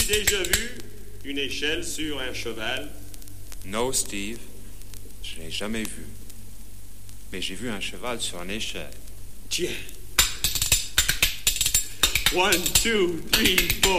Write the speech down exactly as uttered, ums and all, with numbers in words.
déjà vu une échelle sur un cheval? Non, Steve, je l'ai jamais vu. Mais j'ai vu un cheval sur une échelle. Tiens. One, two, three, four.